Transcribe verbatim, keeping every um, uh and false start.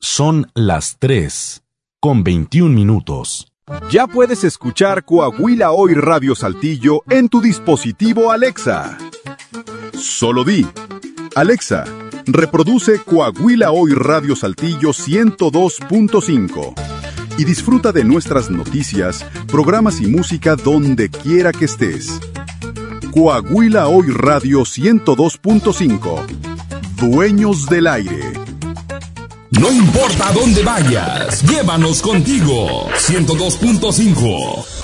Son las tres, con veintiún minutos. Ya puedes escuchar Coahuila Hoy Radio Saltillo en tu dispositivo Alexa. Solo di: Alexa, reproduce Coahuila Hoy Radio Saltillo ciento dos punto cinco y disfruta de nuestras noticias, programas y música donde quiera que estés. Coahuila Hoy Radio ciento dos punto cinco. Dueños del aire. No importa dónde vayas, llévanos contigo. ciento dos punto cinco.